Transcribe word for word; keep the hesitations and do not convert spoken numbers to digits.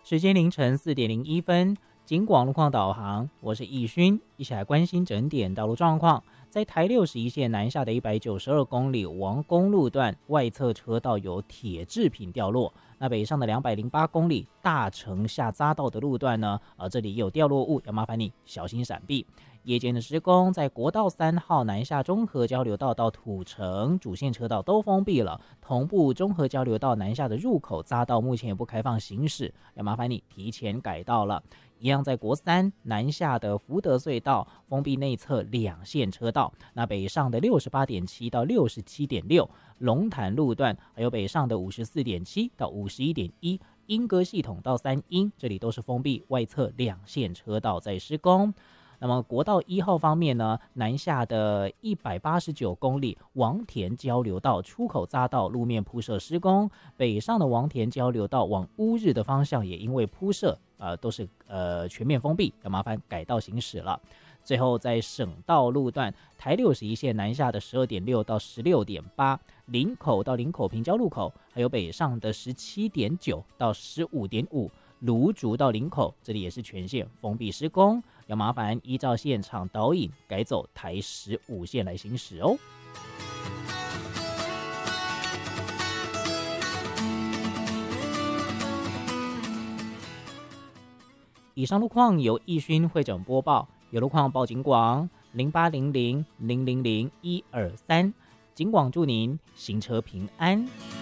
时间凌晨四点零一分，警广路况导航，我是易勋，一起来关心整点道路状况。在台六十一线南下的一百九十二公里王公路段外侧车道有铁制品掉落，那北上的两百零八公里大城下匝道的路段呢，呃，这里有掉落物，要麻烦你小心闪避。夜间的施工，在国道三号南下中和交流道到土城主线车道都封闭了，同步中和交流道南下的入口匝道目前也不开放行驶，要麻烦你提前改道了。一样在国三南下的福德隧道封闭内侧两线车道，那北上的 六十八点七 到 六十七点六 龙潭路段，还有北上的 五十四点七 到 五十一点一 莺歌系统到三莺，这里都是封闭外侧两线车道在施工。那么国道一号方面呢，南下的一百八十九公里王田交流道出口匝道路面铺设施工，北上的王田交流道往乌日的方向也因为铺设呃都是呃全面封闭，要麻烦改道行驶了。最后在省道路段，台六十一线南下的 十二点六 到 十六点八 林口到林口平交路口，还有北上的 十七点九 到 十五点五芦竹到林口，这里也是全线封闭施工，要麻烦依照现场导引改走台十五线来行驶哦。以上路况由易勋会诊播报，有路况报警广零八零零零零零一二三，警广祝您行车平安。